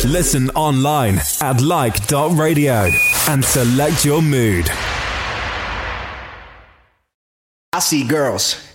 Listen online at like.radio and select your mood. I see girls